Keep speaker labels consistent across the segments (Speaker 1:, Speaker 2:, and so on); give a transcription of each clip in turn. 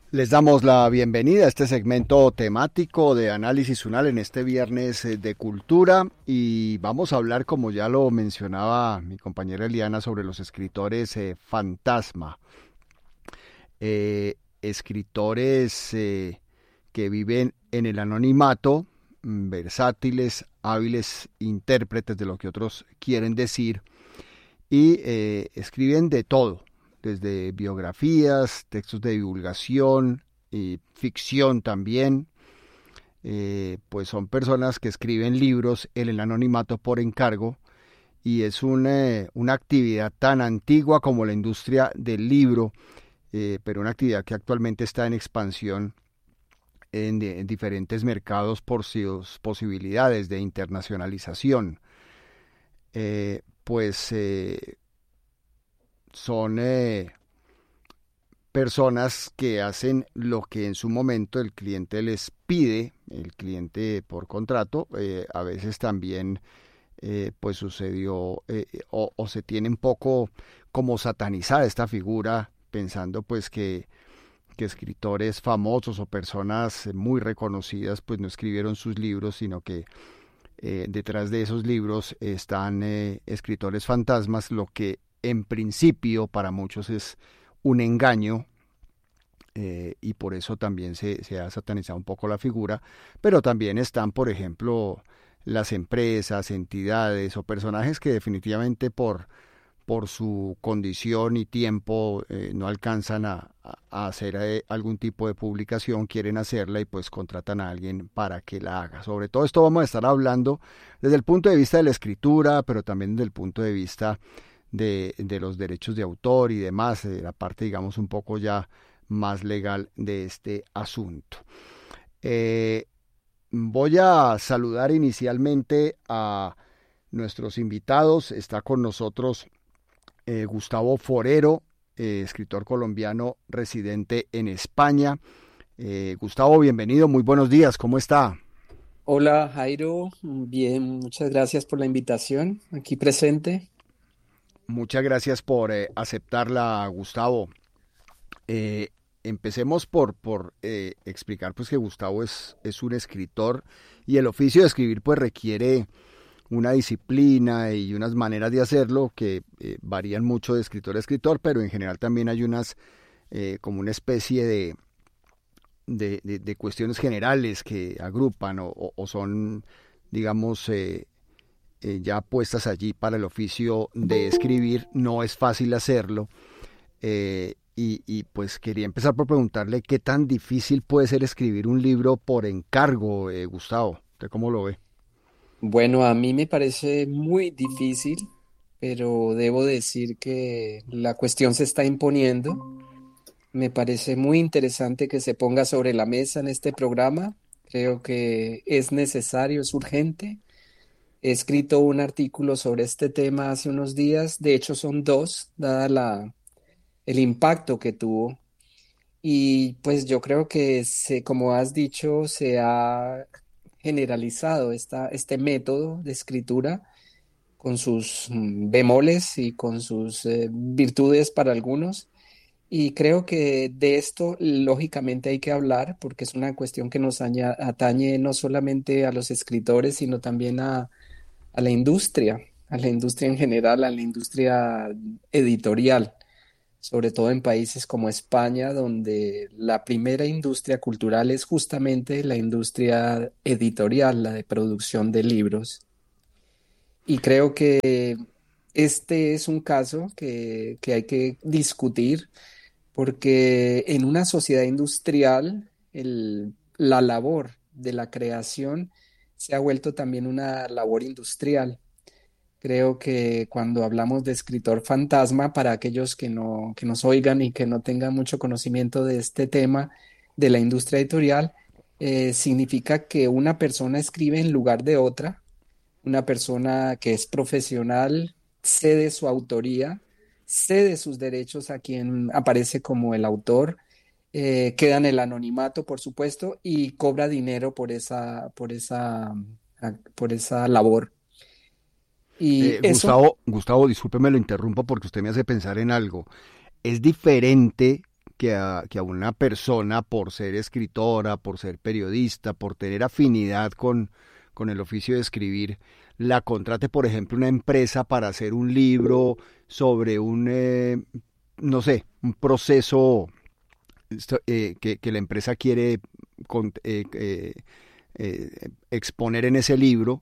Speaker 1: Les damos la bienvenida a este segmento temático de Análisis UNAL en este viernes de cultura y vamos a hablar, como ya lo mencionaba mi compañera Eliana, sobre los escritores fantasma. Escritores que viven en el anonimato, versátiles, hábiles intérpretes de lo que otros quieren decir y escriben de todo, desde biografías, textos de divulgación y ficción también. Pues son personas que escriben libros en el anonimato por encargo y es una actividad tan antigua como la industria del libro, pero una actividad que actualmente está en expansión en diferentes mercados por sus posibilidades de internacionalización. Pues son personas que hacen lo que en su momento el cliente les pide, el cliente por contrato. A veces también pues sucedió o se tiene un poco como satanizada esta figura, pensando pues que escritores famosos o personas muy reconocidas pues no escribieron sus libros, sino que detrás de esos libros están escritores fantasmas, lo que en principio para muchos es un engaño, y por eso también se ha satanizado un poco la figura, pero también están, por ejemplo, las empresas, entidades o personajes que definitivamente por su condición y tiempo no alcanzan a hacer algún tipo de publicación, quieren hacerla y pues contratan a alguien para que la haga. Sobre todo esto vamos a estar hablando desde el punto de vista de la escritura, pero también desde el punto de vista de los derechos de autor y demás, de la parte digamos un poco ya más legal de este asunto. Eh, Voy a saludar inicialmente a nuestros invitados. Está con nosotros Gustavo Forero, escritor colombiano residente en España. Gustavo, bienvenido, muy buenos días, ¿cómo está?
Speaker 2: Hola Jairo, bien, muchas gracias por la invitación aquí presente.
Speaker 1: Muchas gracias por aceptarla, Gustavo. Eh, Empecemos por explicar pues que Gustavo es un escritor y el oficio de escribir pues requiere una disciplina y unas maneras de hacerlo que varían mucho de escritor a escritor, pero en general también hay unas como una especie de cuestiones generales que agrupan o son, digamos, ya puestas allí para el oficio de escribir. No es fácil hacerlo. Pues quería empezar por preguntarle qué tan difícil puede ser escribir un libro por encargo, Gustavo. ¿Usted cómo lo ve?
Speaker 2: Bueno, a mí me parece muy difícil, pero debo decir que la cuestión se está imponiendo. Me parece muy interesante que se ponga sobre la mesa en este programa. Creo que es necesario, es urgente. He escrito un artículo sobre este tema hace unos días. De hecho, son dos, dada el impacto que tuvo. Y pues yo creo que como has dicho, se ha generalizado este método de escritura con sus bemoles y con sus virtudes para algunos. Y creo que de esto lógicamente hay que hablar porque es una cuestión que nos atañe no solamente a los escritores, sino también a la industria en general, a la industria editorial, sobre todo en países como España, donde la primera industria cultural es justamente la industria editorial, la de producción de libros. Y creo que este es un caso que hay que discutir porque en una sociedad industrial la labor de la creación se ha vuelto también una labor industrial. Creo que cuando hablamos de escritor fantasma, para aquellos que nos oigan y que no tengan mucho conocimiento de este tema de la industria editorial, significa que una persona escribe en lugar de otra, una persona que es profesional cede su autoría, cede sus derechos a quien aparece como el autor, queda en el anonimato, por supuesto, y cobra dinero por esa labor. Y eso.
Speaker 1: Gustavo, discúlpeme, lo interrumpo porque usted me hace pensar en algo. Es diferente que a una persona, por ser escritora, por ser periodista, por tener afinidad con el oficio de escribir, la contrate, por ejemplo, una empresa para hacer un libro sobre no sé, un proceso que la empresa quiere con- eh, eh, exponer en ese libro,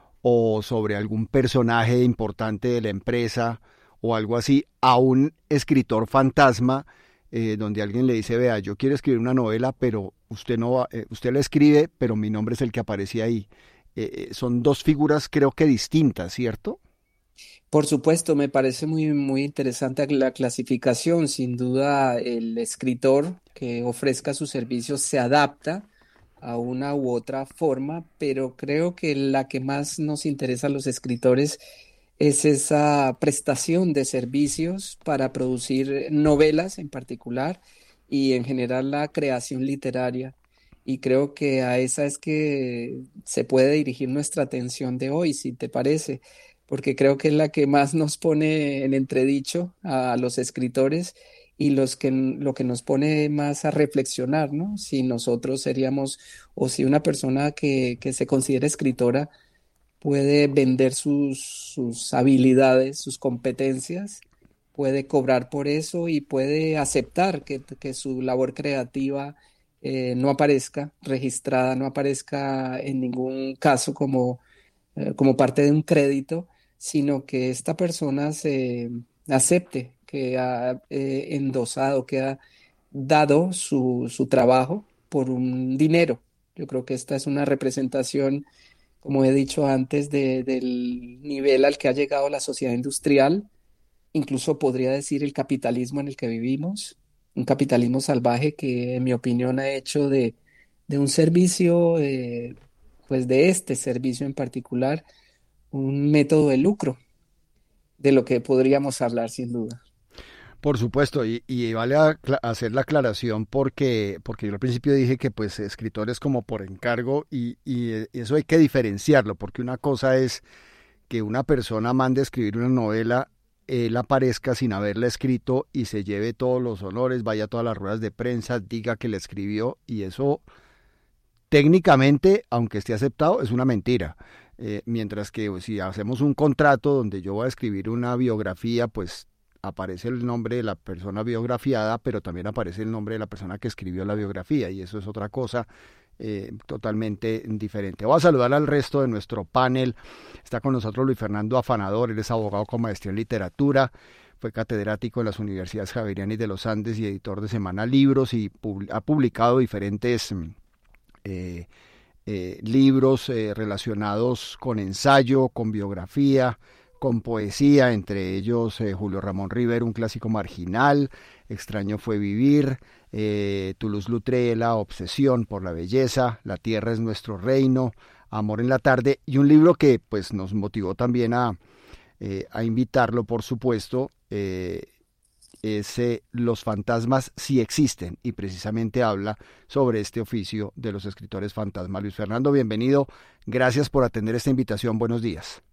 Speaker 1: o sobre algún personaje importante de la empresa o algo así, a un escritor fantasma, donde alguien le dice, vea, yo quiero escribir una novela, pero usted no va, usted la escribe, pero mi nombre es el que aparece ahí. Son dos figuras creo que distintas, ¿cierto?
Speaker 2: Por supuesto, me parece muy interesante la clasificación. Sin duda, el escritor que ofrezca sus servicios se adapta a una u otra forma, pero creo que la que más nos interesa a los escritores es esa prestación de servicios para producir novelas en particular y en general la creación literaria. Y creo que a esa es que se puede dirigir nuestra atención de hoy, si te parece, porque creo que es la que más nos pone en entredicho a los escritores y lo que nos pone más a reflexionar, ¿no? Si nosotros seríamos, o si una persona que se considera escritora puede vender sus habilidades, sus competencias, puede cobrar por eso y puede aceptar que su labor creativa no aparezca registrada, no aparezca en ningún caso como parte de un crédito, sino que esta persona se acepte que ha endosado, que ha dado su trabajo por un dinero. Yo creo que esta es una representación, como he dicho antes, del nivel al que ha llegado la sociedad industrial, incluso podría decir el capitalismo en el que vivimos, un capitalismo salvaje que, en mi opinión, ha hecho de un servicio, pues de este servicio en particular, un método de lucro, de lo que podríamos hablar sin duda.
Speaker 1: Por supuesto, y vale hacer la aclaración porque yo al principio dije que pues escritores como por encargo, y eso hay que diferenciarlo, porque una cosa es que una persona mande a escribir una novela, él aparezca sin haberla escrito y se lleve todos los honores, vaya a todas las ruedas de prensa, diga que la escribió, y eso técnicamente, aunque esté aceptado, es una mentira. Mientras que si hacemos un contrato donde yo voy a escribir una biografía, pues aparece el nombre de la persona biografiada, pero también aparece el nombre de la persona que escribió la biografía, y eso es otra cosa totalmente diferente. Voy a saludar al resto de nuestro panel. Está con nosotros Luis Fernando Afanador, él es abogado con maestría en literatura, fue catedrático en las Universidades Javerianas de los Andes y editor de Semana Libros, y ha publicado diferentes eh, libros relacionados con ensayo, con biografía, con poesía, entre ellos Julio Ramón Rivero, un clásico marginal, Extraño fue vivir, Toulouse-Lautrec, La obsesión por la belleza, La tierra es nuestro reino, Amor en la tarde, y un libro que pues nos motivó también a invitarlo, por supuesto, es Los fantasmas sí existen, y precisamente habla sobre este oficio de los escritores fantasmas. Luis Fernando, bienvenido, gracias por atender esta invitación, buenos días.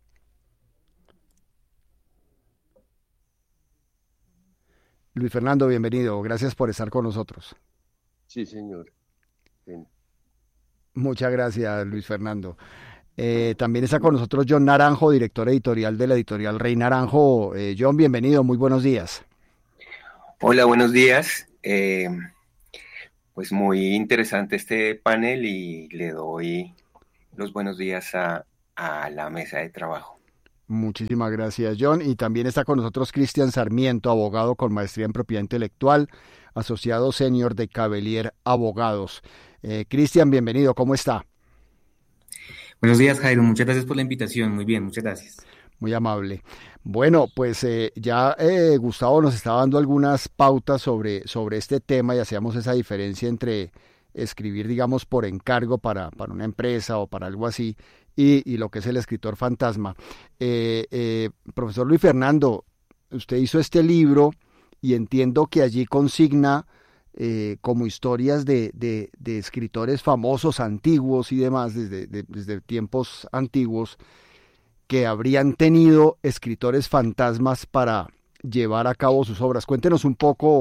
Speaker 1: Luis Fernando, bienvenido, gracias por estar con nosotros.
Speaker 3: Sí, señor. Bien.
Speaker 1: Muchas gracias, Luis Fernando. También está con nosotros John Naranjo, director editorial de la editorial Rey Naranjo. John, bienvenido, muy buenos días.
Speaker 3: Hola, buenos días. Pues muy interesante este panel y le doy los buenos días a la mesa de trabajo.
Speaker 1: Muchísimas gracias, John. Y también está con nosotros Cristian Sarmiento, abogado con maestría en propiedad intelectual, asociado senior de Cavelier Abogados. Cristian, bienvenido, ¿cómo está?
Speaker 4: Buenos días, Jairo. Muchas gracias por la invitación. Muy bien, muchas gracias.
Speaker 1: Muy amable. Bueno, pues ya Gustavo nos estaba dando algunas pautas sobre este tema, y hacíamos esa diferencia entre escribir, digamos, por encargo para una empresa o para algo así, y lo que es el escritor fantasma. Profesor Luis Fernando, usted hizo este libro y entiendo que allí consigna como historias de escritores famosos, antiguos y demás, desde tiempos antiguos, que habrían tenido escritores fantasmas para llevar a cabo sus obras. Cuéntenos un poco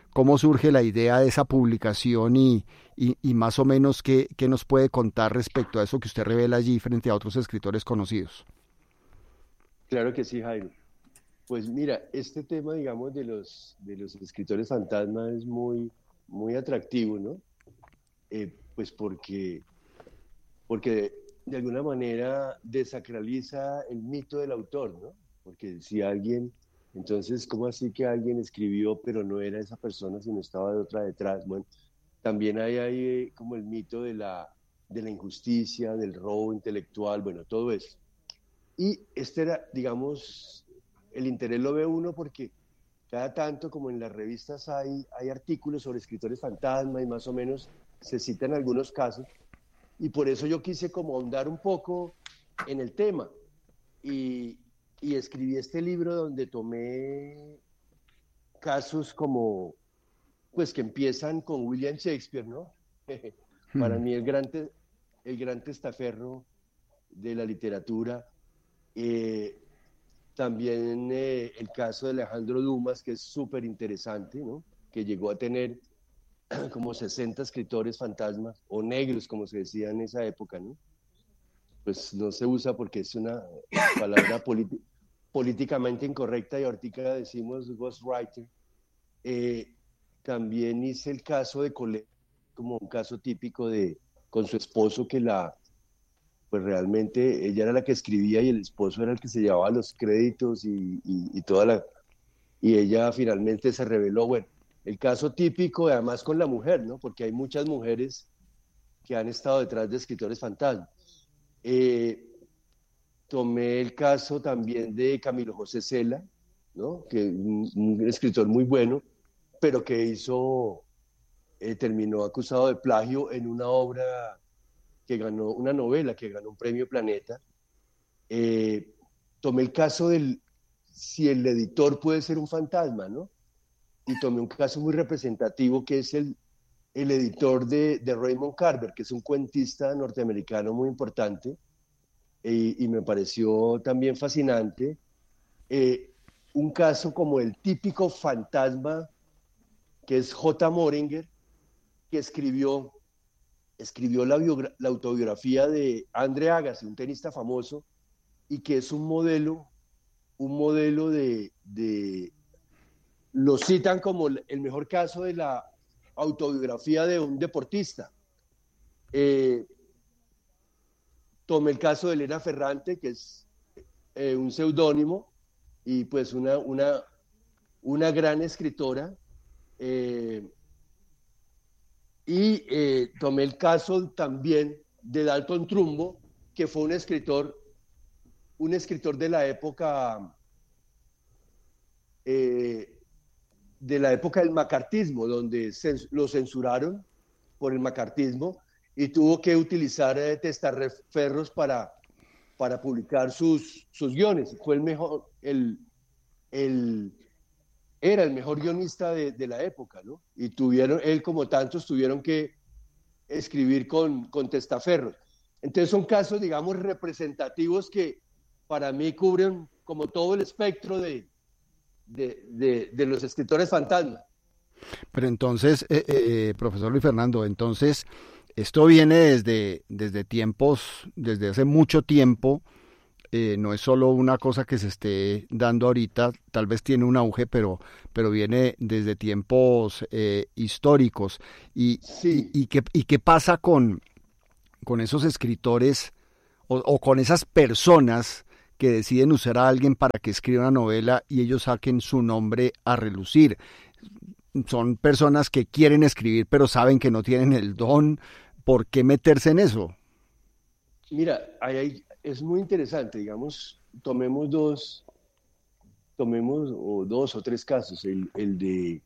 Speaker 1: cómo surge la idea de esa publicación y más o menos qué nos puede contar respecto a eso que usted revela allí frente a otros escritores conocidos.
Speaker 5: Claro que sí, Jairo. Pues mira, este tema, digamos, de los escritores fantasma es muy, muy atractivo, ¿no? Pues porque de alguna manera desacraliza el mito del autor, ¿no? Porque si alguien, entonces, ¿cómo así que alguien escribió pero no era esa persona sino estaba de otra detrás? Bueno, también hay ahí como el mito de la injusticia, del robo intelectual, bueno, todo eso. Y este era, digamos, el interés lo ve uno porque cada tanto, como en las revistas hay artículos sobre escritores fantasma y más o menos se citan algunos casos, y por eso yo quise como ahondar un poco en el tema y, y escribí este libro donde tomé casos como, pues que empiezan con William Shakespeare, ¿no? Para mí el gran testaferro de la literatura. También el caso de Alejandro Dumas, que es súper interesante, ¿no? Que llegó a tener como 60 escritores fantasmas, o negros, como se decía en esa época, ¿no? Pues no se usa porque es una palabra políticamente incorrecta y ahorita decimos ghostwriter. También hice el caso de Colette, como un caso típico con su esposo pues realmente ella era la que escribía y el esposo era el que se llevaba los créditos y ella finalmente se reveló, bueno, el caso típico además con la mujer, ¿no? Porque hay muchas mujeres que han estado detrás de escritores fantasmas. Tomé el caso también de Camilo José Cela, ¿no? Que un escritor muy bueno, pero que terminó acusado de plagio en una obra una novela que ganó un premio Planeta. Tomé el caso si el editor puede ser un fantasma, ¿no? Y tomé un caso muy representativo que es el editor de Raymond Carver, que es un cuentista norteamericano muy importante, y me pareció también fascinante. Un caso como el típico fantasma, que es J. Moringer, que escribió la autobiografía de Andre Agassi, un tenista famoso, y que es un modelo lo citan como el mejor caso de la autobiografía de un deportista. Tomé el caso de Elena Ferrante, que es un seudónimo y pues una gran escritora. Tomé el caso también de Dalton Trumbo, que fue un escritor de la época del macartismo, donde lo censuraron por el macartismo y tuvo que utilizar testaferros para publicar sus guiones. Fue era el mejor guionista de la época, ¿no? Y él como tantos tuvieron que escribir con testaferros. Entonces son casos, digamos, representativos que para mí cubren como todo el espectro de los escritores fantasma.
Speaker 1: Pero entonces, profesor Luis Fernando, entonces esto viene desde hace mucho tiempo. No es solo una cosa que se esté dando ahorita, tal vez tiene un auge, pero viene desde tiempos históricos.
Speaker 5: Sí.
Speaker 1: ¿Y qué pasa con esos escritores o con esas personas que deciden usar a alguien para que escriba una novela y ellos saquen su nombre a relucir? Son personas que quieren escribir pero saben que no tienen el don. ¿Por qué meterse en eso?
Speaker 5: Mira, es muy interesante, digamos, tomemos dos o tres casos. El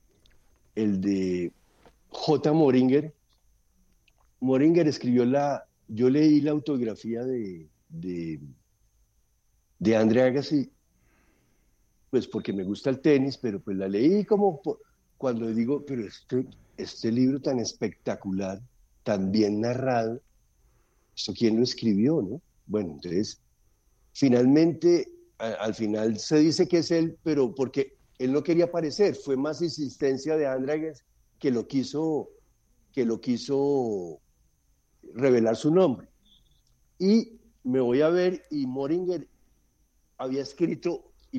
Speaker 5: de J. Moringer. Moringer escribió yo leí la autobiografía de Andre Agassi, pues porque me gusta el tenis, pero pues la leí como cuando digo, pero este libro tan espectacular, tan bien narrado, ¿esto quién lo escribió, no? Bueno, entonces, finalmente, al final se dice que es él, pero porque él no quería aparecer, fue más insistencia de Andrade que lo quiso revelar su nombre. Y me voy a ver, y Moringer había escrito, y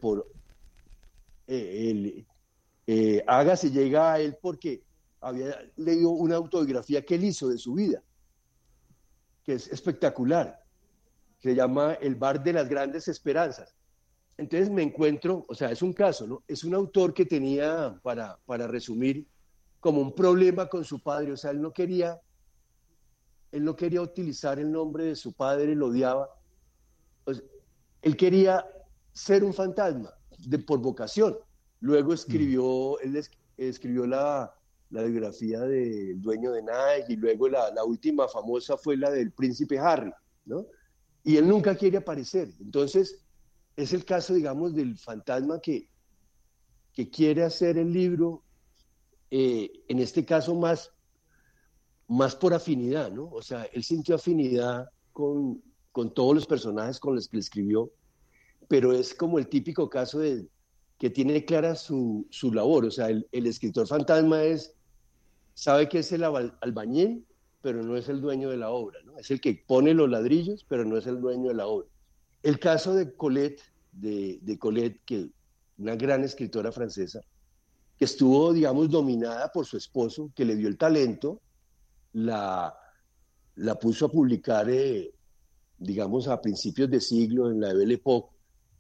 Speaker 5: Haga se llega a él porque había leído una autobiografía que él hizo de su vida, que es espectacular, se llama El bar de las grandes esperanzas. Entonces me encuentro, o sea, es un caso, ¿no? Es un autor que tenía, para resumir, como un problema con su padre, o sea, él no quería utilizar el nombre de su padre, lo odiaba. Pues, él quería ser un fantasma por vocación. Luego escribió la biografía del dueño de Nike, y luego la última famosa fue la del príncipe Harry, ¿no? Y él nunca quiere aparecer. Entonces, es el caso, digamos, del fantasma que quiere hacer el libro, en este caso más por afinidad, ¿no? O sea, él sintió afinidad con todos los personajes con los que escribió, pero es como el típico caso que tiene clara su labor. O sea, el escritor fantasma sabe que es el albañil, pero no es el dueño de la obra, ¿no? Es el que pone los ladrillos, pero no es el dueño de la obra. El caso de Colette, de Colette, que una gran escritora francesa, que estuvo, digamos, dominada por su esposo, que le dio el talento, la puso a publicar, digamos, a principios de siglo, en la Belle Époque,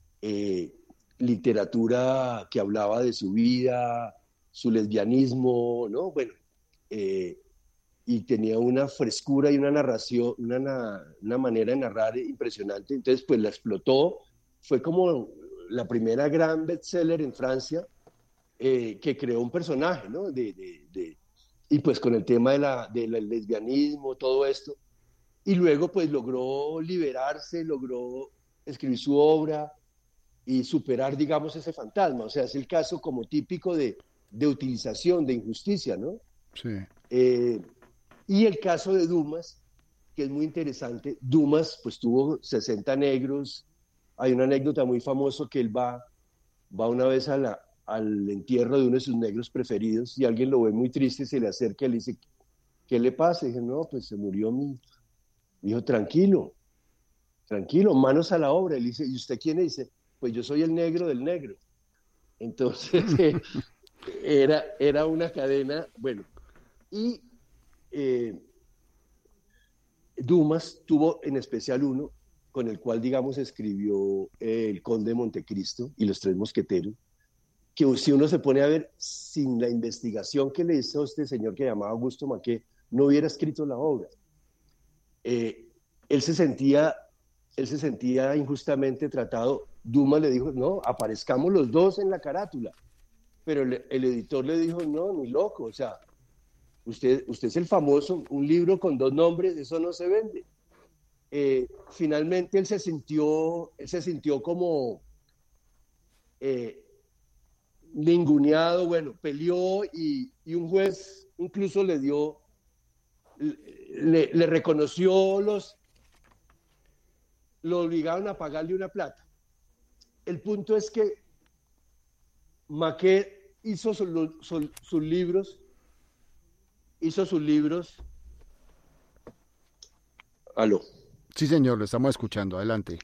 Speaker 5: literatura que hablaba de su vida, su lesbianismo, ¿no? Bueno, y tenía una frescura y una narración, una manera de narrar impresionante. Entonces, pues la explotó. Fue como la primera gran bestseller en Francia, que creó un personaje, ¿no? Y pues con el tema del lesbianismo, todo esto. Y luego pues logró liberarse, logró escribir su obra y superar, digamos, ese fantasma. O sea, es el caso como típico de utilización, de injusticia, ¿no?
Speaker 1: Sí.
Speaker 5: Y el caso de Dumas, que es muy interesante. Dumas pues tuvo 60 negros. Hay una anécdota muy famosa que él va una vez al entierro de uno de sus negros preferidos, y alguien lo ve muy triste, se le acerca y le dice, ¿qué le pasa? Y dije, no, pues se murió Dijo, tranquilo, manos a la obra. Y le dice, ¿y usted quién es? Y dice, pues yo soy el negro del negro. Entonces, era una cadena, bueno. Y Dumas tuvo en especial uno con el cual, digamos, escribió El Conde de Montecristo y Los Tres Mosqueteros, que si uno se pone a ver, sin la investigación que le hizo este señor que llamaba Augusto Maquet, no hubiera escrito la obra. Él se sentía injustamente tratado. Dumas le dijo, no, aparezcamos los dos en la carátula. Pero el editor le dijo, no, ni loco, o sea, usted es el famoso, un libro con dos nombres, eso no se vende. Finalmente él se sintió como ninguneado, bueno, peleó, y un juez incluso le reconoció, lo obligaron a pagarle una plata. El punto es que Maquet hizo sus libros. Aló.
Speaker 1: Sí, señor, lo estamos escuchando. Adelante.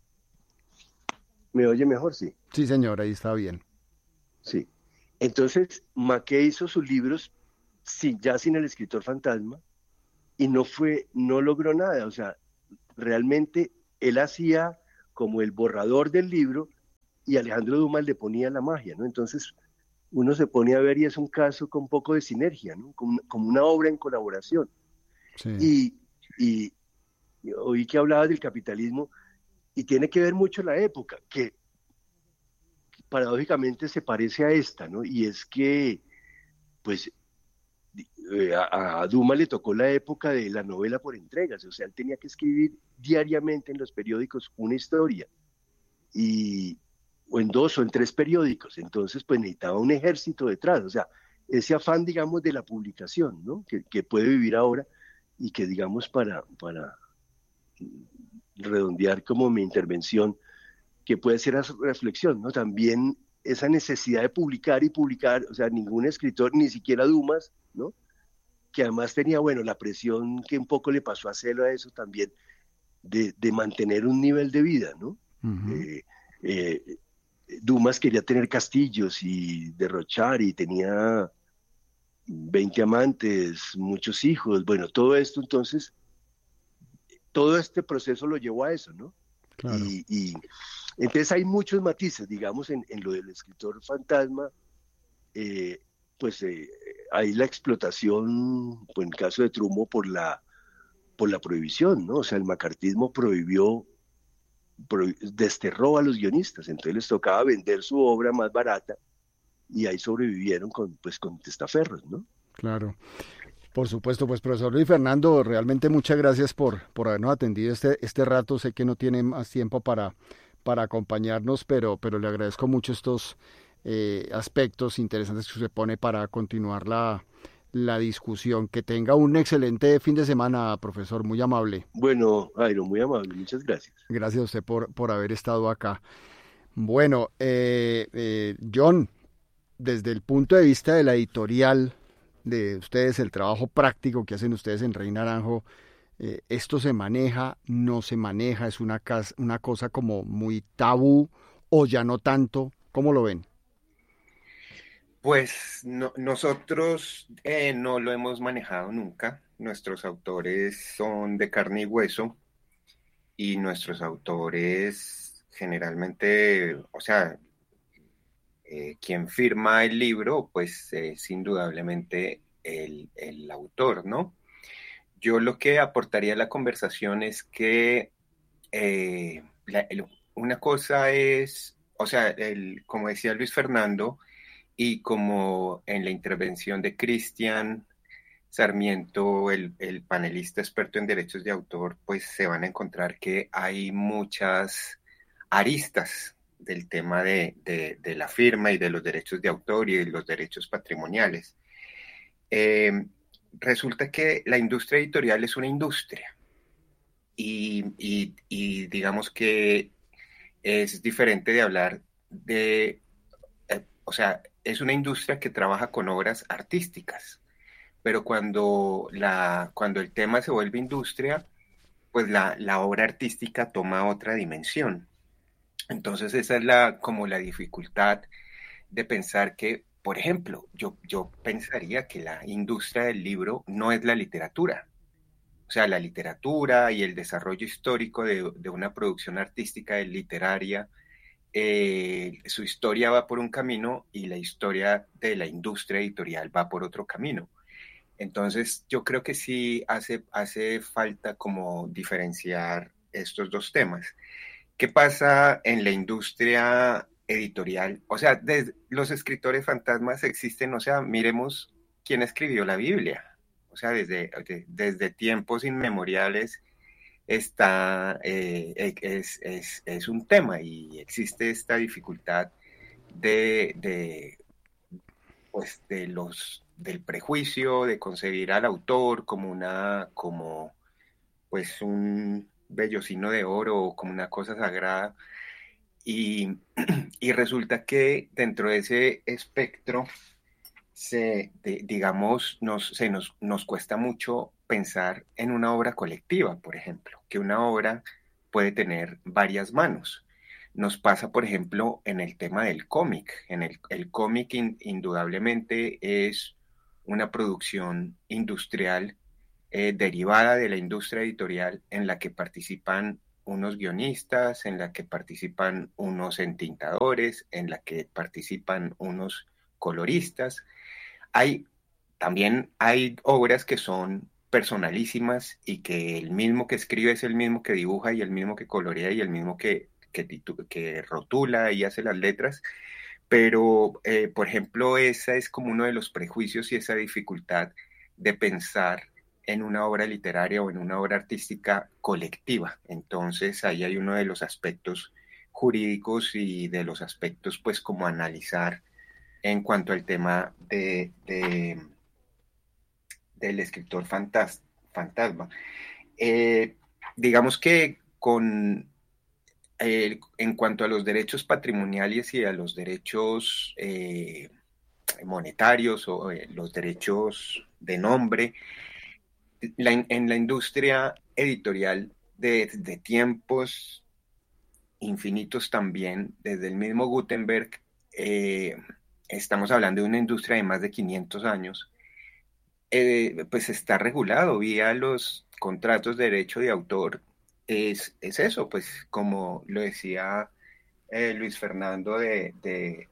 Speaker 5: ¿Me oye mejor? Sí.
Speaker 1: Sí, señor, ahí está bien.
Speaker 5: Sí. Entonces, Maquet hizo sus libros ya sin el escritor fantasma, y no logró nada. O sea, realmente él hacía como el borrador del libro, y Alejandro Dumas le ponía la magia, ¿no? Entonces, uno se pone a ver y es un caso con un poco de sinergia, ¿no? Como una obra en colaboración. Sí. Y oí que hablabas del capitalismo, y tiene que ver mucho la época, que paradójicamente se parece a esta, ¿no? Y es que, pues, a Dumas le tocó la época de la novela por entregas. O sea, él tenía que escribir diariamente en los periódicos una historia, o en 2 o en 3 periódicos. Entonces, pues necesitaba un ejército detrás. O sea, ese afán, digamos, de la publicación, ¿no? Que puede vivir ahora, y que, digamos, para redondear como mi intervención, que puede ser reflexión, ¿no? También esa necesidad de publicar y publicar, o sea, ningún escritor, ni siquiera Dumas, ¿no? Que además tenía, bueno, la presión que un poco le pasó a Celo a eso también, de mantener un nivel de vida, ¿no?
Speaker 1: Ujú.
Speaker 5: Eh, eh, Dumas quería tener castillos y derrochar y tenía 20 amantes, muchos hijos, bueno, todo esto entonces, todo este proceso lo llevó a eso, ¿no?
Speaker 1: Claro.
Speaker 5: Y entonces hay muchos matices, digamos, en lo del escritor fantasma, eh, pues hay la explotación, pues en el caso de Trumbo, por la prohibición, ¿no? O sea, el macartismo desterró a los guionistas, entonces les tocaba vender su obra más barata y ahí sobrevivieron pues, con testaferros, ¿no?
Speaker 1: Claro. Por supuesto, pues profesor Luis Fernando, realmente muchas gracias por habernos atendido este rato. Sé que no tiene más tiempo para acompañarnos, pero le agradezco mucho estos aspectos interesantes que se pone para continuar la discusión. Que tenga un excelente fin de semana, profesor, muy amable.
Speaker 5: Bueno, Jairo, muy amable, muchas gracias.
Speaker 1: Gracias a usted por haber estado acá. Bueno, John, desde el punto de vista de la editorial de ustedes, el trabajo práctico que hacen ustedes en Rey Naranjo, ¿esto se maneja, no se maneja? ¿Es una cosa como muy tabú o ya no tanto? ¿Cómo lo ven?
Speaker 3: Pues nosotros no lo hemos manejado nunca. Nuestros autores son de carne y hueso y nuestros autores generalmente, o sea, quien firma el libro, pues es indudablemente el autor, ¿no? Yo lo que aportaría a la conversación es que una cosa es, o sea, como decía Luis Fernando, y como en la intervención de Cristian Sarmiento, el panelista experto en derechos de autor, pues se van a encontrar que hay muchas aristas del tema de la firma y de los derechos de autor y de los derechos patrimoniales. Eh, Resulta que la industria editorial es una industria y digamos que es diferente de hablar de, o sea, es una industria que trabaja con obras artísticas, pero cuando el tema se vuelve industria, pues la obra artística toma otra dimensión. Entonces esa es como la dificultad de pensar que, por ejemplo, yo pensaría que la industria del libro no es la literatura. O sea, la literatura y el desarrollo histórico de una producción artística literaria, su historia va por un camino y la historia de la industria editorial va por otro camino. Entonces, yo creo que sí hace falta como diferenciar estos dos temas. ¿Qué pasa en la industria editorial? O sea, los escritores fantasmas existen, o sea, miremos quién escribió la Biblia. O sea, desde tiempos inmemoriales es un tema y existe esta dificultad de pues, del prejuicio, de concebir al autor como pues un vellocino de oro o como una cosa sagrada. Y, y resulta que dentro de ese espectro, digamos, nos cuesta mucho pensar en una obra colectiva, por ejemplo, que una obra puede tener varias manos. Nos pasa, por ejemplo, en el tema del cómic. El cómic indudablemente es una producción industrial derivada de la industria editorial en la que participan unos guionistas, en la que participan unos entintadores, en la que participan unos coloristas. Hay, También hay obras que son personalísimas y que el mismo que escribe es el mismo que dibuja y el mismo que colorea y el mismo que rotula y hace las letras, pero por ejemplo esa es como uno de los prejuicios y esa dificultad de pensar en una obra literaria o en una obra artística colectiva. Entonces ahí hay uno de los aspectos jurídicos y de los aspectos pues como analizar en cuanto al tema del escritor fantasma. Eh, digamos que con en cuanto a los derechos patrimoniales y a los derechos monetarios o los derechos de nombre, en la industria editorial de tiempos infinitos también, desde el mismo Gutenberg, estamos hablando de una industria de más de 500 años, pues está regulado vía los contratos de derecho de autor. Es eso, pues como lo decía Luis Fernando de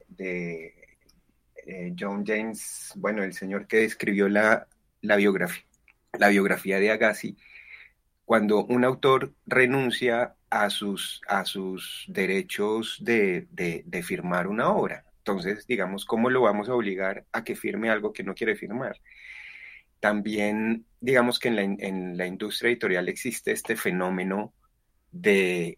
Speaker 3: John James, bueno, el señor que escribió la biografía de Agassi, cuando un autor renuncia a sus derechos de firmar una obra. Entonces, digamos, ¿cómo lo vamos a obligar a que firme algo que no quiere firmar? También, digamos que en la industria editorial existe este fenómeno de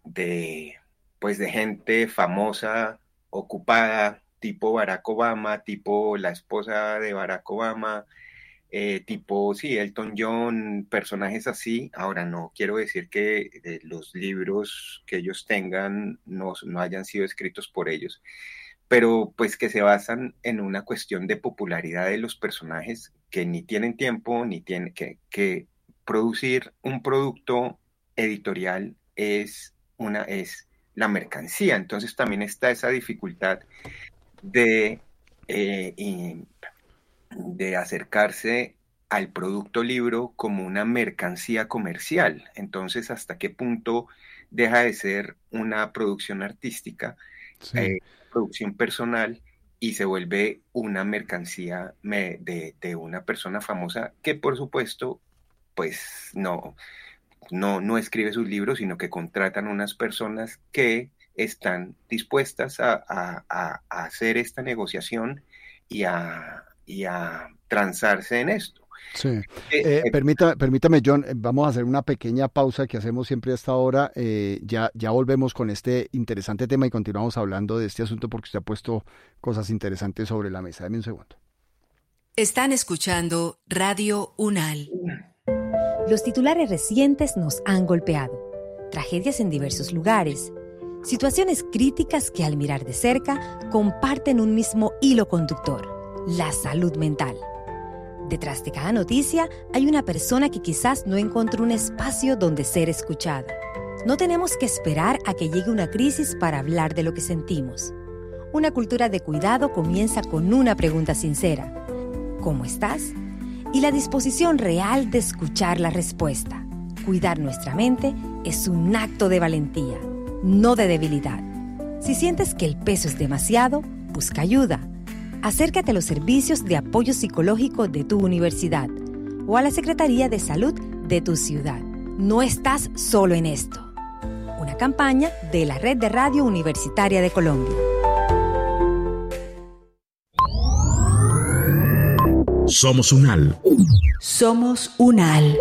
Speaker 3: gente famosa, ocupada, tipo Barack Obama, tipo la esposa de Barack Obama, tipo, sí, Elton John, personajes así. Ahora, no quiero decir que los libros que ellos tengan no hayan sido escritos por ellos, pero pues que se basan en una cuestión de popularidad de los personajes que ni tienen tiempo, ni tienen que producir un producto editorial es la mercancía. Entonces también está esa dificultad de acercarse al producto libro como una mercancía comercial. Entonces, ¿hasta qué punto deja de ser una producción artística,
Speaker 1: Sí.
Speaker 3: producción personal, y se vuelve una mercancía de una persona famosa que, por supuesto, pues no escribe sus libros, sino que contratan unas personas que están dispuestas a hacer esta negociación y a transarse en esto.
Speaker 1: Sí. Permítame, John, vamos a hacer una pequeña pausa que hacemos siempre hasta ahora. Ya volvemos con este interesante tema y continuamos hablando de este asunto porque usted ha puesto cosas interesantes sobre la mesa. Dame un segundo.
Speaker 6: Están escuchando Radio UNAL.
Speaker 7: Los titulares recientes nos han golpeado. Tragedias en diversos lugares. Situaciones críticas que al mirar de cerca comparten un mismo hilo conductor: la salud mental. Detrás de cada noticia hay una persona que quizás no encontró un espacio donde ser escuchada. No tenemos que esperar a que llegue una crisis para hablar de lo que sentimos. Una cultura de cuidado comienza con una pregunta sincera: ¿cómo estás? Y la disposición real de escuchar la respuesta. Cuidar nuestra mente es un acto de valentía, no de debilidad. Si sientes que el peso es demasiado, busca ayuda. Acércate a los servicios de apoyo psicológico de tu universidad o a la Secretaría de Salud de tu ciudad. No estás solo en esto. Una campaña de la Red de Radio Universitaria de Colombia.
Speaker 8: Somos UNAL.
Speaker 6: Somos UNAL.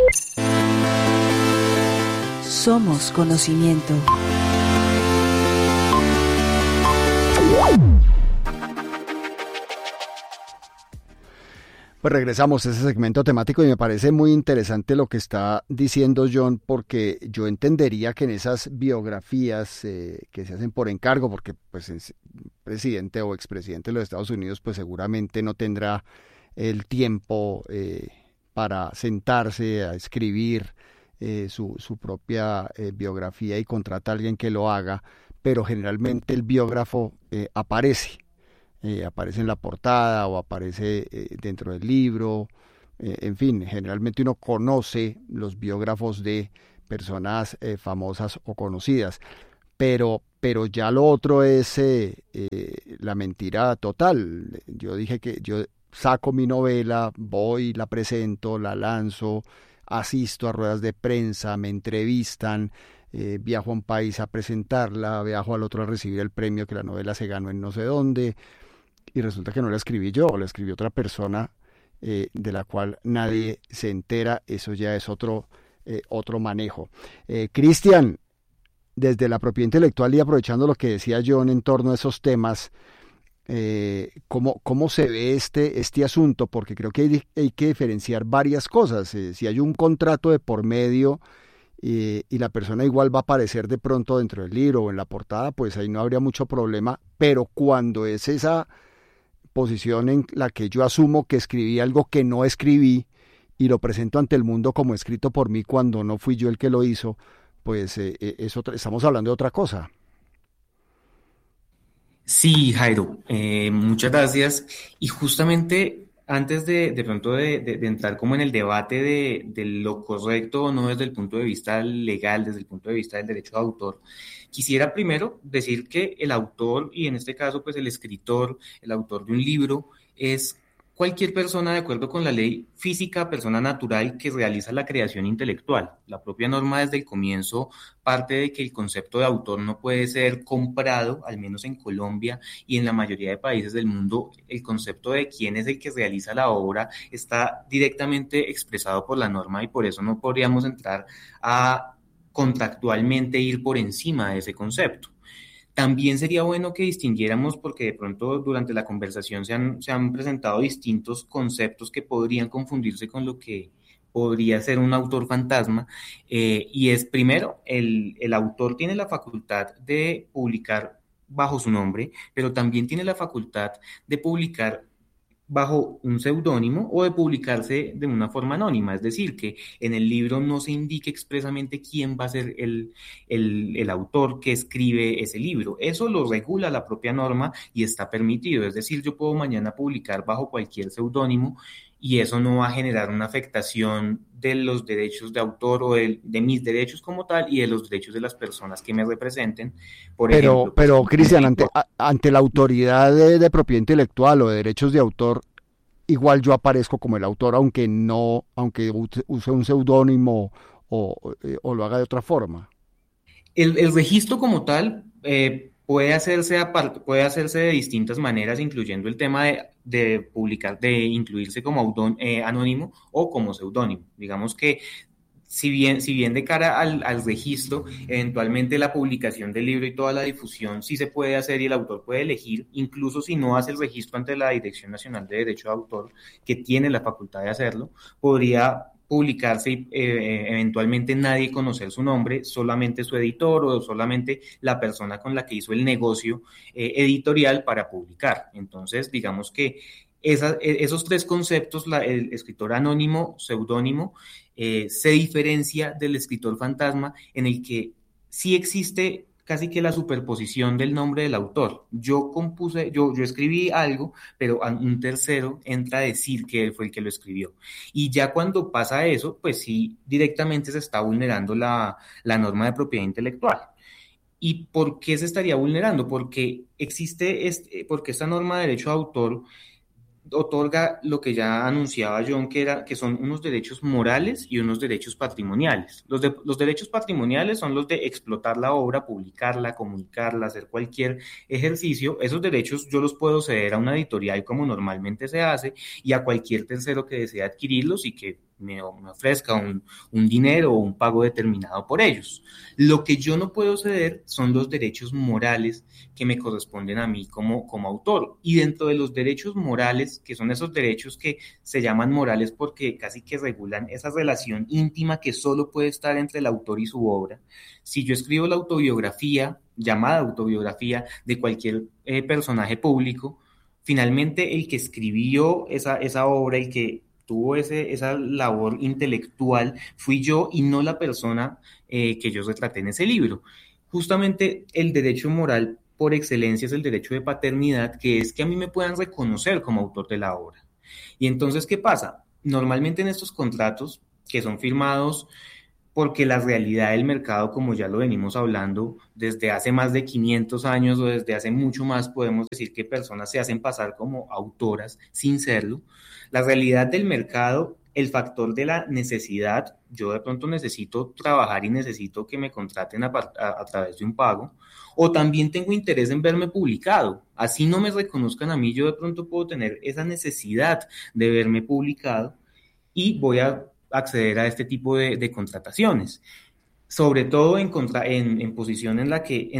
Speaker 6: Somos conocimiento.
Speaker 1: Pues regresamos a ese segmento temático y me parece muy interesante lo que está diciendo John, porque yo entendería que en esas biografías que se hacen por encargo, porque pues el presidente o expresidente de los Estados Unidos pues seguramente no tendrá el tiempo para sentarse a escribir su propia biografía y contrata a alguien que lo haga, pero generalmente el biógrafo aparece en la portada o aparece dentro del libro, en fin, generalmente uno conoce los biógrafos de personas famosas o conocidas, pero ya lo otro es la mentira total. Yo dije que yo saco mi novela, voy, la presento, la lanzo, asisto a ruedas de prensa, me entrevistan, viajo a un país a presentarla, viajo al otro a recibir el premio que la novela se ganó en no sé dónde, y resulta que no la escribí yo, la escribió otra persona de la cual nadie se entera. Eso ya es otro manejo. Cristian, desde la propiedad intelectual y aprovechando lo que decía John en torno a esos temas, ¿cómo se ve este asunto? Porque creo que hay que diferenciar varias cosas. Si hay un contrato de por medio y la persona igual va a aparecer de pronto dentro del libro o en la portada, pues ahí no habría mucho problema, pero cuando es esa posición en la que yo asumo que escribí algo que no escribí y lo presento ante el mundo como escrito por mí cuando no fui yo el que lo hizo, pues estamos hablando de otra cosa.
Speaker 4: Sí, Jairo, muchas gracias. Y justamente antes de pronto de entrar como en el debate de lo correcto o no desde el punto de vista legal, desde el punto de vista del derecho de autor, quisiera primero decir que el autor, y en este caso pues el escritor, el autor de un libro, es cualquier persona de acuerdo con la ley física, persona natural que realiza la creación intelectual. La propia norma desde el comienzo parte de que el concepto de autor no puede ser comprado, al menos en Colombia y en la mayoría de países del mundo. El concepto de quién es el que realiza la obra está directamente expresado por la norma y por eso no podríamos entrar a contractualmente ir por encima de ese concepto. También sería bueno que distinguiéramos, porque de pronto durante la conversación se han presentado distintos conceptos que podrían confundirse con lo que podría ser un autor fantasma, y es primero, el autor tiene la facultad de publicar bajo su nombre, pero también tiene la facultad de publicar bajo un seudónimo o de publicarse de una forma anónima, es decir, que en el libro no se indique expresamente quién va a ser el autor que escribe ese libro. Eso lo regula la propia norma y está permitido, es decir, yo puedo mañana publicar bajo cualquier seudónimo y eso no va a generar una afectación de los derechos de autor o de mis derechos como tal y de los derechos de las personas que me representen. Por ejemplo,
Speaker 1: Pero Cristian, ante la autoridad de propiedad intelectual o de derechos de autor, igual yo aparezco como el autor, aunque use un seudónimo o lo haga de otra forma.
Speaker 4: El registro como tal puede hacerse de distintas maneras, incluyendo el tema de publicar, de incluirse como anónimo o como seudónimo. Digamos que si bien de cara al registro, eventualmente la publicación del libro y toda la difusión sí se puede hacer y el autor puede elegir, incluso si no hace el registro ante la Dirección Nacional de Derecho de Autor, que tiene la facultad de hacerlo, podría publicarse y eventualmente nadie conocer su nombre, solamente su editor o solamente la persona con la que hizo el negocio editorial para publicar. Entonces, digamos que esos tres conceptos, el escritor anónimo, seudónimo, se diferencia del escritor fantasma en el que sí existe casi que la superposición del nombre del autor. Yo escribí algo, pero un tercero entra a decir que él fue el que lo escribió. Y ya cuando pasa eso, pues sí, directamente se está vulnerando la norma de propiedad intelectual. ¿Y por qué se estaría vulnerando? Porque porque esta norma de derecho de autor otorga lo que ya anunciaba John, que son unos derechos morales y unos derechos patrimoniales. Los derechos patrimoniales son los de explotar la obra, publicarla, comunicarla, hacer cualquier ejercicio. Esos derechos yo los puedo ceder a una editorial como normalmente se hace y a cualquier tercero que desee adquirirlos y que me ofrezca un dinero o un pago determinado por ellos. Lo que yo no puedo ceder son los derechos morales que me corresponden a mí como autor. Y dentro de los derechos morales, que son esos derechos que se llaman morales porque casi que regulan esa relación íntima que solo puede estar entre el autor y su obra. Si yo escribo la autobiografía, llamada autobiografía, de cualquier personaje público, finalmente el que escribió esa obra, el que tuvo esa labor intelectual, fui yo y no la persona que yo retraté en ese libro. Justamente el derecho moral por excelencia es el derecho de paternidad, que es que a mí me puedan reconocer como autor de la obra. Y entonces, ¿qué pasa? Normalmente en estos contratos que son firmados porque la realidad del mercado, como ya lo venimos hablando, desde hace más de 500 años o desde hace mucho más, podemos decir que personas se hacen pasar como autoras sin serlo. La realidad del mercado, el factor de la necesidad, yo de pronto necesito trabajar y necesito que me contraten a través de un pago, o también tengo interés en verme publicado. Así no me reconozcan a mí, yo de pronto puedo tener esa necesidad de verme publicado y voy a acceder a este tipo de contrataciones, sobre todo en una posición en la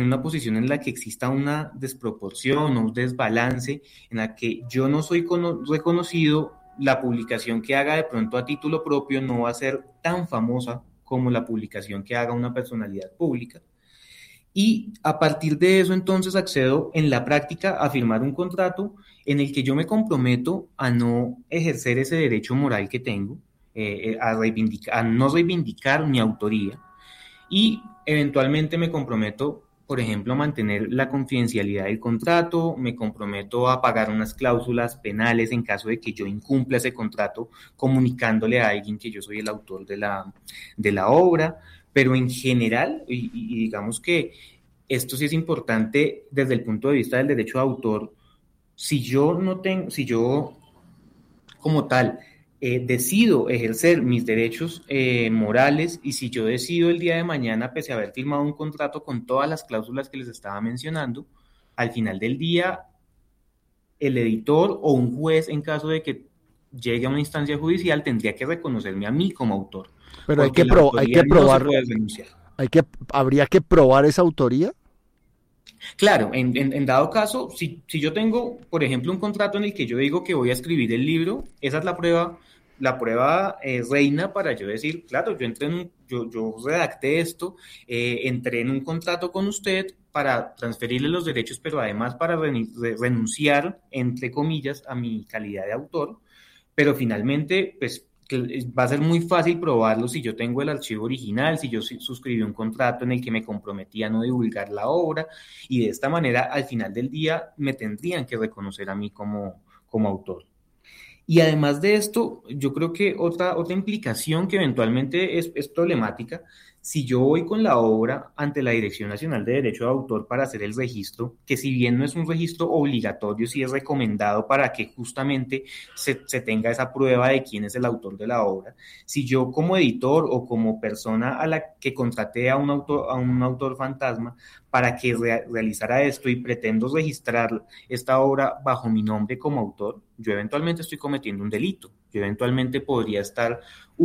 Speaker 4: que exista una desproporción o un desbalance, en la que yo no soy reconocido, la publicación que haga de pronto a título propio no va a ser tan famosa como la publicación que haga una personalidad pública. Y a partir de eso, entonces, accedo en la práctica a firmar un contrato en el que yo me comprometo a no ejercer ese derecho moral que tengo, a no reivindicar mi autoría, y eventualmente me comprometo, por ejemplo, a mantener la confidencialidad del contrato, me comprometo a pagar unas cláusulas penales en caso de que yo incumpla ese contrato, comunicándole a alguien que yo soy el autor de la obra. Pero en general, y digamos que esto sí es importante desde el punto de vista del derecho de autor, si yo como tal decido ejercer mis derechos morales, y si yo decido el día de mañana, pese a haber firmado un contrato con todas las cláusulas que les estaba mencionando, al final del día, el editor o un juez, en caso de que llegue a una instancia judicial, tendría que reconocerme a mí como autor.
Speaker 1: Pero hay que probar, habría que probar esa autoría.
Speaker 4: Claro, en dado caso, si yo tengo, por ejemplo, un contrato en el que yo digo que voy a escribir el libro, esa es la prueba reina para yo decir, claro, yo redacté esto, entré en un contrato con usted para transferirle los derechos, pero además para renunciar, entre comillas, a mi calidad de autor, pero finalmente, pues, va a ser muy fácil probarlo si yo tengo el archivo original, si yo suscribí un contrato en el que me comprometí a no divulgar la obra, y de esta manera, al final del día, me tendrían que reconocer a mí como autor. Y además de esto, yo creo que otra implicación que eventualmente es problemática, si yo voy con la obra ante la Dirección Nacional de Derecho de Autor para hacer el registro, que si bien no es un registro obligatorio, sí es recomendado para que justamente se tenga esa prueba de quién es el autor de la obra. Si yo como editor o como persona a la que contraté a un autor fantasma para que realizara esto y pretendo registrar esta obra bajo mi nombre como autor, yo eventualmente estoy cometiendo un delito. Yo eventualmente podría estar,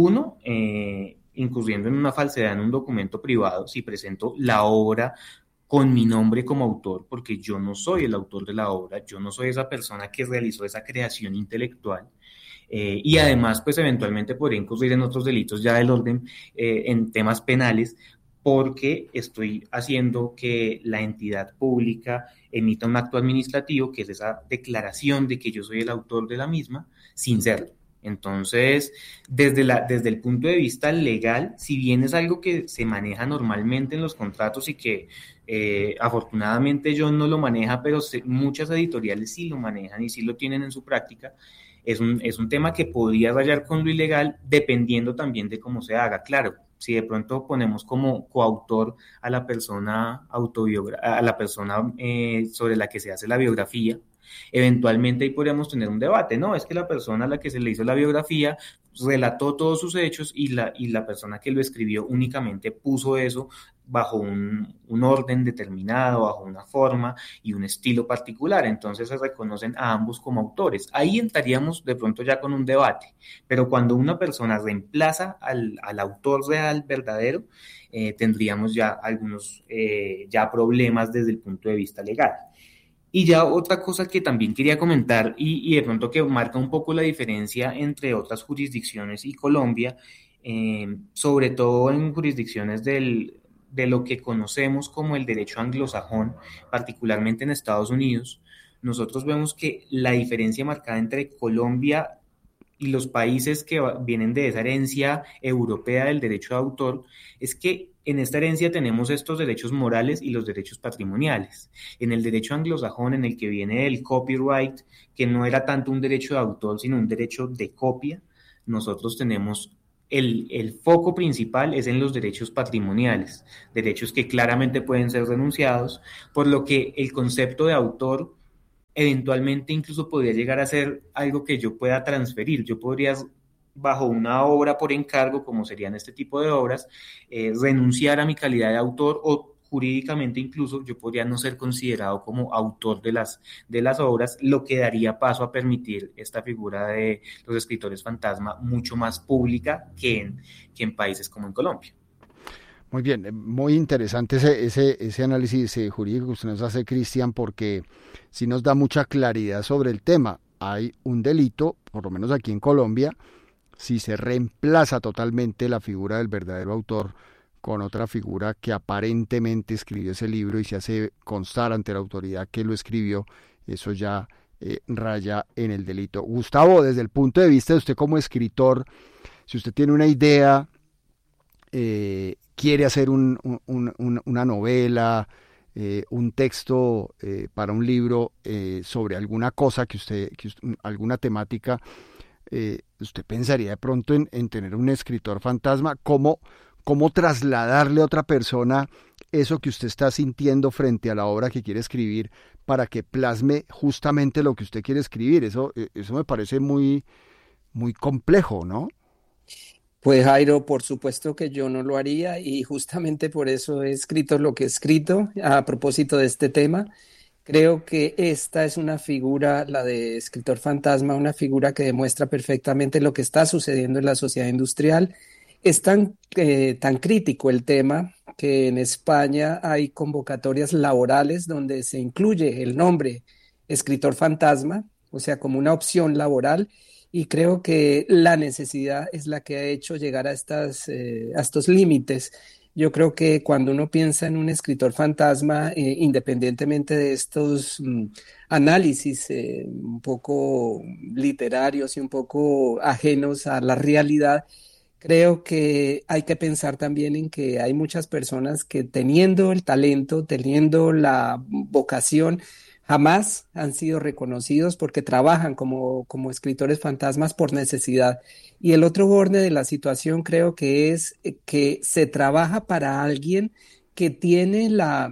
Speaker 4: incurriendo en una falsedad en un documento privado si presento la obra con mi nombre como autor, porque yo no soy el autor de la obra, yo no soy esa persona que realizó esa creación intelectual, y además pues eventualmente podría incurrir en otros delitos ya del orden, en temas penales, porque estoy haciendo que la entidad pública emita un acto administrativo, que es esa declaración de que yo soy el autor de la misma, sin serlo. Entonces, desde el punto de vista legal, si bien es algo que se maneja normalmente en los contratos y que afortunadamente yo no lo maneja, pero muchas editoriales sí lo manejan y sí lo tienen en su práctica, es un tema que podría rayar con lo ilegal, dependiendo también de cómo se haga. Claro, si de pronto ponemos como coautor a la persona sobre la que se hace la biografía, eventualmente ahí podríamos tener un debate, ¿no? Es que la persona a la que se le hizo la biografía relató todos sus hechos y la persona que lo escribió únicamente puso eso bajo un orden determinado, bajo una forma y un estilo particular. Entonces se reconocen a ambos como autores. Ahí entraríamos de pronto ya con un debate, pero cuando una persona reemplaza al autor real, verdadero, tendríamos ya algunos problemas desde el punto de vista legal. Y ya otra cosa que también quería comentar y de pronto que marca un poco la diferencia entre otras jurisdicciones y Colombia, sobre todo en jurisdicciones de lo que conocemos como el derecho anglosajón, particularmente en Estados Unidos, nosotros vemos que la diferencia marcada entre Colombia y los países que vienen de esa herencia europea del derecho de autor es que en esta herencia tenemos estos derechos morales y los derechos patrimoniales. En el derecho anglosajón, en el que viene el copyright, que no era tanto un derecho de autor, sino un derecho de copia, nosotros tenemos el foco principal es en los derechos patrimoniales, derechos que claramente pueden ser renunciados, por lo que el concepto de autor eventualmente incluso podría llegar a ser algo que yo pueda transferir. Yo podría, bajo una obra por encargo, como serían este tipo de obras, renunciar a mi calidad de autor, o jurídicamente incluso yo podría no ser considerado como autor de las obras, lo que daría paso a permitir esta figura de los escritores fantasma mucho más pública que en países como en Colombia.
Speaker 1: Muy bien, muy interesante ese análisis jurídico que usted nos hace, Cristian, porque sí nos da mucha claridad sobre el tema. Hay un delito, por lo menos aquí en Colombia, si se reemplaza totalmente la figura del verdadero autor con otra figura que aparentemente escribió ese libro y se hace constar ante la autoridad que lo escribió, eso ya raya en el delito. Gustavo, desde el punto de vista de usted como escritor, si usted tiene una idea, quiere hacer una novela, un texto para un libro sobre alguna cosa alguna temática, usted pensaría de pronto en tener un escritor fantasma. ¿Cómo trasladarle a otra persona eso que usted está sintiendo frente a la obra que quiere escribir para que plasme justamente lo que usted quiere escribir? Eso me parece muy, muy complejo, ¿no?
Speaker 2: Pues Jairo, por supuesto que yo no lo haría y justamente por eso he escrito lo que he escrito a propósito de este tema. Creo que esta es una figura, la de escritor fantasma, una figura que demuestra perfectamente lo que está sucediendo en la sociedad industrial. Es tan crítico el tema que en España hay convocatorias laborales donde se incluye el nombre escritor fantasma, o sea, como una opción laboral, y creo que la necesidad es la que ha hecho llegar a estos límites. Yo creo que cuando uno piensa en un escritor fantasma, independientemente de estos análisis un poco literarios y un poco ajenos a la realidad, creo que hay que pensar también en que hay muchas personas que teniendo el talento, teniendo la vocación, jamás han sido reconocidos porque trabajan como escritores fantasmas por necesidad. Y el otro borde de la situación creo que es que se trabaja para alguien que tiene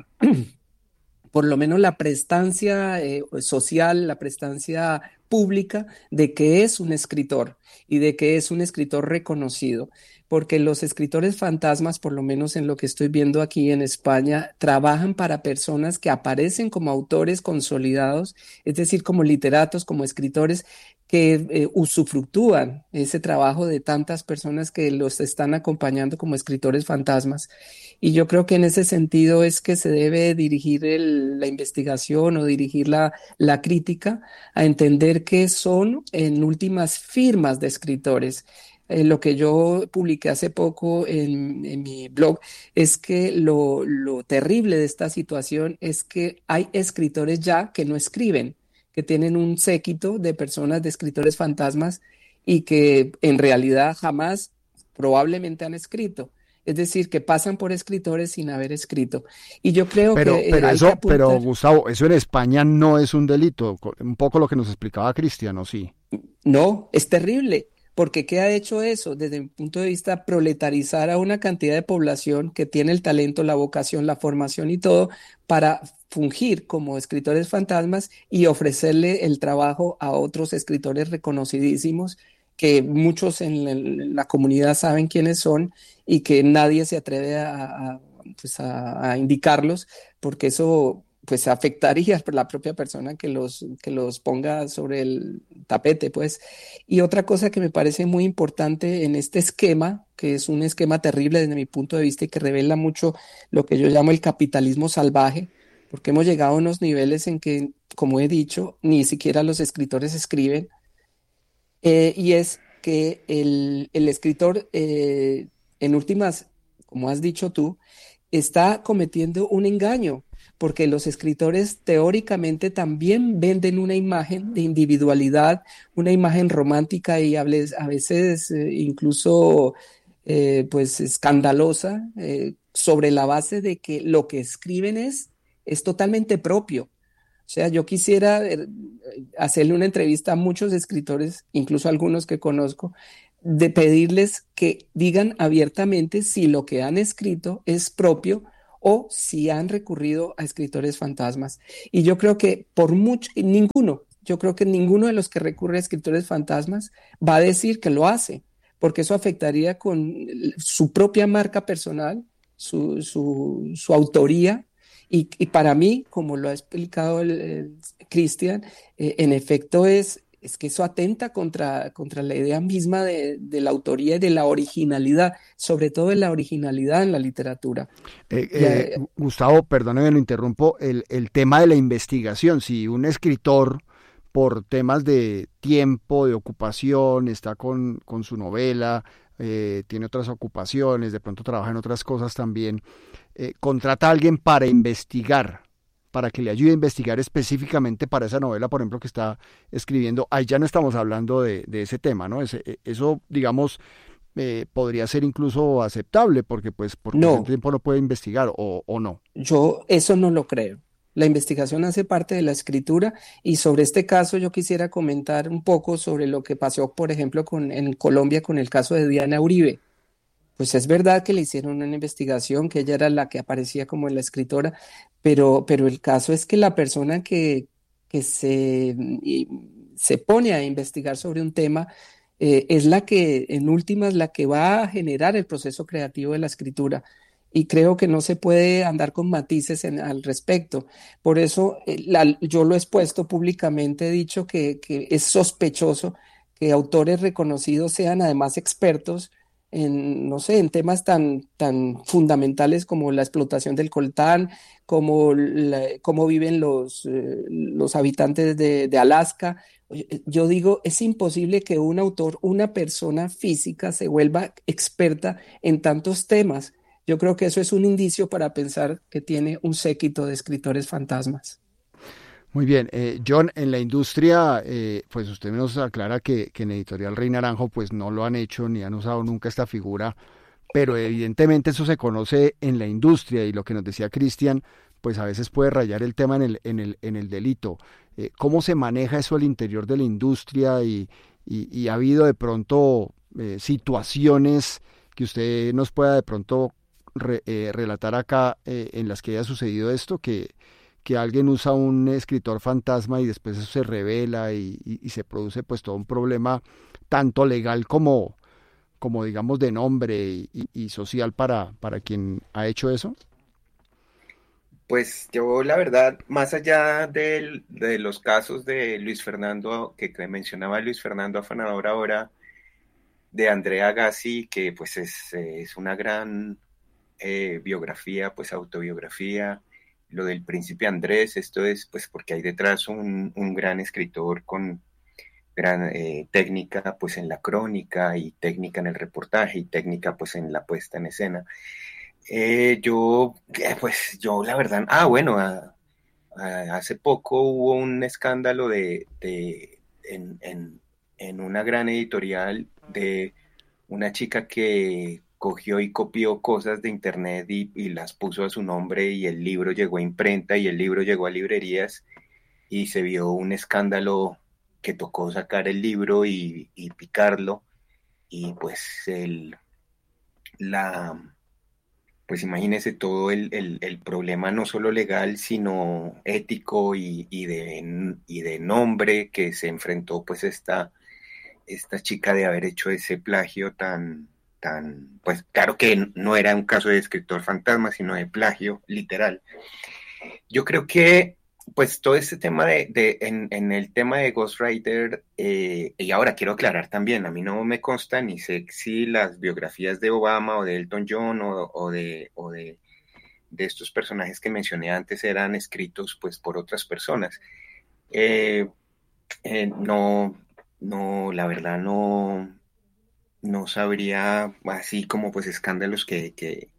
Speaker 2: por lo menos la prestancia social, la prestancia pública de que es un escritor y de que es un escritor reconocido, porque los escritores fantasmas, por lo menos en lo que estoy viendo aquí en España, trabajan para personas que aparecen como autores consolidados, es decir, como literatos, como escritores que usufructúan ese trabajo de tantas personas que los están acompañando como escritores fantasmas. Y yo creo que en ese sentido es que se debe dirigir la investigación o dirigir la crítica a entender que son en últimas firmas de escritores. Lo que yo publiqué hace poco en mi blog es que lo terrible de esta situación es que hay escritores ya que no escriben, que tienen un séquito de personas, de escritores fantasmas, y que en realidad jamás probablemente han escrito. Es decir, que pasan por escritores sin haber escrito. Y yo creo
Speaker 1: pero Gustavo, eso en España no es un delito, un poco lo que nos explicaba Cristian, ¿o sí?
Speaker 2: No, es terrible. Porque ¿qué ha hecho eso? Desde mi punto de vista, proletarizar a una cantidad de población que tiene el talento, la vocación, la formación y todo para fungir como escritores fantasmas y ofrecerle el trabajo a otros escritores reconocidísimos que muchos en la comunidad saben quiénes son y que nadie se atreve a indicarlos, porque eso pues afectaría a la propia persona que los ponga sobre el tapete, pues. Y otra cosa que me parece muy importante en este esquema, que es un esquema terrible desde mi punto de vista y que revela mucho lo que yo llamo el capitalismo salvaje, porque hemos llegado a unos niveles en que, como he dicho, ni siquiera los escritores escriben, y es que el escritor, en últimas, como has dicho tú, está cometiendo un engaño, porque los escritores teóricamente también venden una imagen de individualidad, una imagen romántica y a veces incluso pues escandalosa, sobre la base de que lo que escriben es totalmente propio. O sea, yo quisiera hacerle una entrevista a muchos escritores, incluso algunos que conozco, de pedirles que digan abiertamente si lo que han escrito es propio o si han recurrido a escritores fantasmas. Y yo creo que yo creo que ninguno de los que recurre a escritores fantasmas va a decir que lo hace, porque eso afectaría con su propia marca personal, su autoría. Y para mí, como lo ha explicado el Cristian, en efecto es que eso atenta contra la idea misma de la autoría y de la originalidad, sobre todo de la originalidad en la literatura.
Speaker 1: Gustavo, perdóneme, lo interrumpo, el tema de la investigación. Si un escritor, por temas de tiempo, de ocupación, está con su novela, tiene otras ocupaciones, de pronto trabaja en otras cosas también, contrata a alguien para investigar, para que le ayude a investigar específicamente para esa novela, por ejemplo, que está escribiendo. Ahí ya no estamos hablando de ese tema, ¿no? Eso, digamos, podría ser incluso aceptable, porque pues por ese
Speaker 2: No,
Speaker 1: tiempo no puede investigar, o no.
Speaker 2: yo eso no lo creo. La investigación hace parte de la escritura y sobre este caso yo quisiera comentar un poco sobre lo que pasó, por ejemplo, en Colombia con el caso de Diana Uribe. Pues es verdad que le hicieron una investigación, que ella era la que aparecía como la escritora, pero el caso es que la persona que se pone a investigar sobre un tema es la que, en últimas, la que va a generar el proceso creativo de la escritura. Y creo que no se puede andar con matices al respecto. Por eso yo lo he expuesto públicamente, he dicho que es sospechoso que autores reconocidos sean además expertos en, no sé, en temas tan fundamentales como la explotación del coltán, como cómo viven los habitantes de Alaska. Oye, yo digo, es imposible que un autor, una persona física, se vuelva experta en tantos temas. Yo creo que eso es un indicio para pensar que tiene un séquito de escritores fantasmas.
Speaker 1: Muy bien, John, en la industria, pues usted nos aclara que en Editorial Rey Naranjo pues no lo han hecho ni han usado nunca esta figura, pero evidentemente eso se conoce en la industria y lo que nos decía Cristian, pues a veces puede rayar el tema en el delito. ¿Cómo se maneja eso al interior de la industria y ha habido de pronto situaciones que usted nos pueda de pronto relatar acá en las que haya sucedido esto, que alguien usa un escritor fantasma y después eso se revela y se produce pues todo un problema tanto legal como digamos de nombre y social para quien ha hecho eso?
Speaker 3: Pues yo la verdad, más allá de los casos de Luis Fernando, que mencionaba Luis Fernando Afanador ahora, de Andrea Agassi, que pues es una gran biografía, pues autobiografía, lo del príncipe Andrés, esto es pues porque hay detrás un gran escritor con gran técnica pues en la crónica y técnica en el reportaje y técnica pues en la puesta en escena. Pues yo la verdad, bueno, hace poco hubo un escándalo en una gran editorial de una chica que cogió y copió cosas de internet y las puso a su nombre y el libro llegó a imprenta y el libro llegó a librerías y se vio un escándalo que tocó sacar el libro y picarlo y pues pues imagínese todo el problema no solo legal, sino ético y de nombre que se enfrentó pues esta chica de haber hecho ese plagio pues claro que no era un caso de escritor fantasma, sino de plagio literal. Yo creo que pues todo este tema en el tema de Ghostwriter, y ahora quiero aclarar también, a mí no me consta ni sé si las biografías de Obama o de Elton John o de estos personajes que mencioné antes eran escritos pues por otras personas. No, la verdad no sabría así como pues escándalos que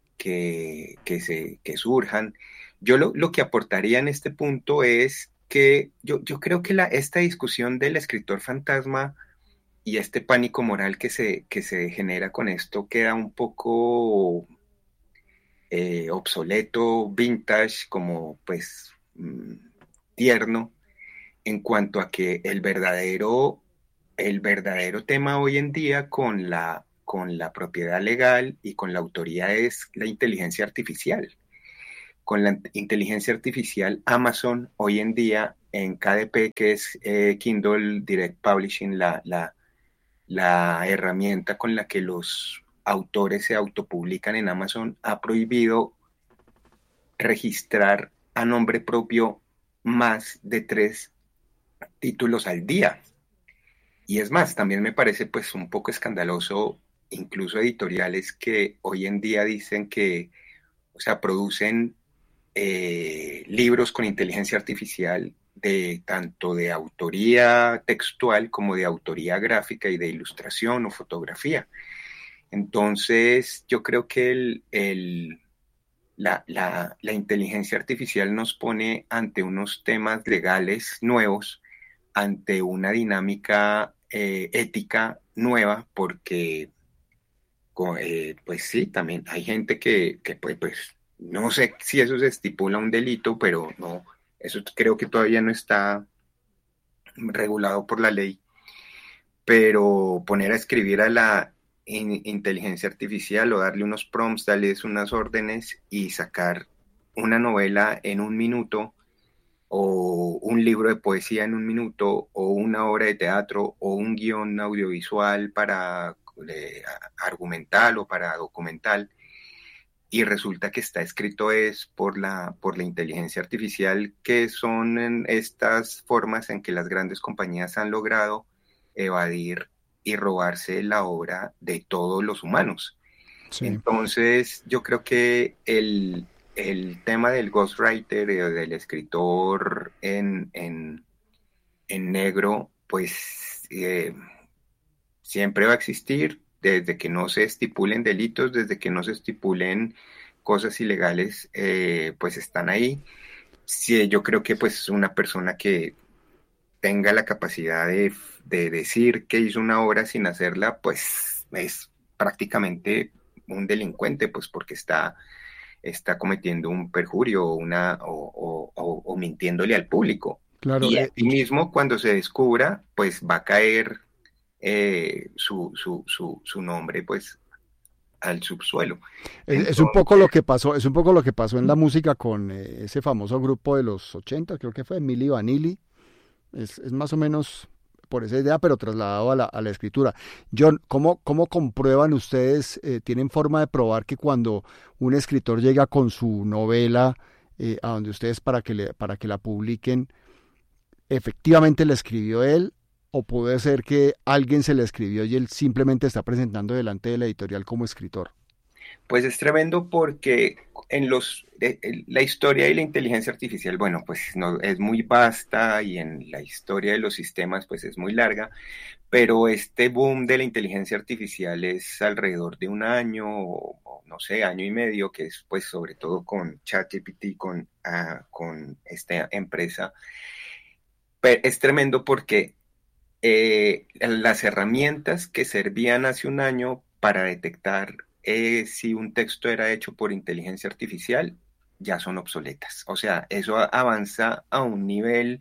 Speaker 3: surjan. Yo lo que aportaría en este punto es que yo creo que esta discusión del escritor fantasma y este pánico moral que se genera con esto queda un poco obsoleto, vintage, como pues tierno, en cuanto a que el verdadero tema hoy en día con la propiedad legal y con la autoría es la inteligencia artificial. Con la inteligencia artificial, Amazon hoy en día en KDP, que es Kindle Direct Publishing, la herramienta con la que los autores se autopublican en Amazon, ha prohibido registrar a nombre propio más de 3 títulos al día. Y es más, también me parece pues un poco escandaloso, incluso editoriales que hoy en día dicen que, o sea, producen libros con inteligencia artificial de tanto de autoría textual como de autoría gráfica y de ilustración o fotografía. Entonces, yo creo que la inteligencia artificial nos pone ante unos temas legales nuevos, ante una dinámica ética nueva, porque pues sí, también hay gente que pues no sé si eso se estipula un delito, pero no, eso creo que todavía no está regulado por la ley, pero poner a escribir a la inteligencia artificial o darle unos prompts, darles unas órdenes y sacar una novela en un minuto o un libro de poesía en un minuto o una obra de teatro o un guión audiovisual para argumental o para documental, y resulta que está escrito es por la inteligencia artificial, que son estas formas en que las grandes compañías han logrado evadir y robarse la obra de todos los humanos. Sí. Entonces, yo creo que el tema del ghostwriter, del escritor en negro, pues siempre va a existir, desde que no se estipulen delitos, desde que no se estipulen cosas ilegales, pues están ahí. Sí, yo creo que pues una persona que tenga la capacidad de decir que hizo una obra sin hacerla, pues es prácticamente un delincuente, pues porque está cometiendo un perjurio o mintiéndole al público. Claro, y así mismo, cuando se descubra, pues va a caer su nombre pues al subsuelo. Entonces,
Speaker 1: es un poco lo que pasó en la música con ese famoso grupo de los 80, creo que fue Milli Vanilli. Es más o menos por esa idea, pero trasladado a la escritura. John, ¿cómo comprueban ustedes, tienen forma de probar que cuando un escritor llega con su novela a donde ustedes para que la publiquen, efectivamente la escribió él, o puede ser que alguien se la escribió y él simplemente está presentando delante de la editorial como escritor?
Speaker 3: Pues es tremendo, porque la historia y la inteligencia artificial, bueno, pues no, es muy vasta, y en la historia de los sistemas pues es muy larga, pero este boom de la inteligencia artificial es alrededor de un año, o no sé, año y medio, que es pues sobre todo con ChatGPT, con esta empresa. Pero es tremendo porque las herramientas que servían hace un año para detectar si un texto era hecho por inteligencia artificial ya son obsoletas. O sea, eso avanza a un nivel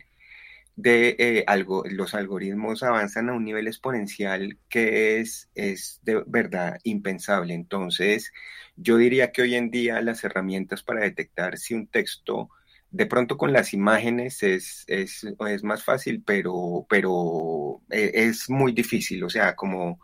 Speaker 3: los algoritmos avanzan a un nivel exponencial que es de verdad impensable. Entonces, yo diría que hoy en día las herramientas para detectar si un texto, de pronto con las imágenes es más fácil, pero es muy difícil. O sea, como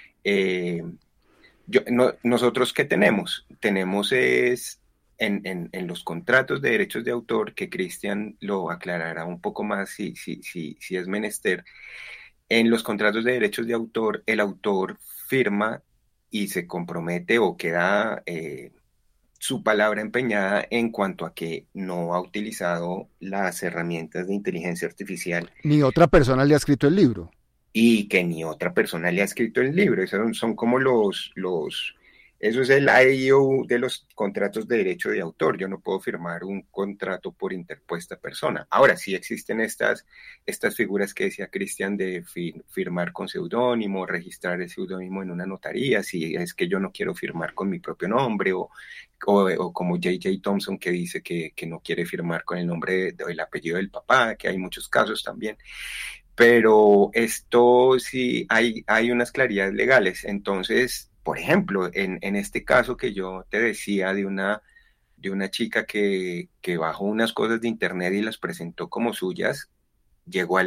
Speaker 3: nosotros, ¿qué tenemos? Tenemos en los contratos de derechos de autor, que Cristian lo aclarará un poco más si es menester. En los contratos de derechos de autor, el autor firma y se compromete o queda su palabra empeñada en cuanto a que no ha utilizado las herramientas de inteligencia artificial.
Speaker 1: Ni otra persona le ha escrito el libro.
Speaker 3: Y que ni otra persona le ha escrito el libro. Esos son como eso es el IO de los contratos de derecho de autor. Yo no puedo firmar un contrato por interpuesta persona. Ahora sí existen estas figuras que decía Cristian, de firmar con seudónimo, registrar el seudónimo en una notaría, si es que yo no quiero firmar con mi propio nombre, o como J.J. Thompson, que dice que no quiere firmar con el nombre el apellido del papá, que hay muchos casos también. Pero esto sí hay unas claridades legales. Entonces, por ejemplo, en este caso que yo te decía de una chica que bajó unas cosas de internet y las presentó como suyas, llegó al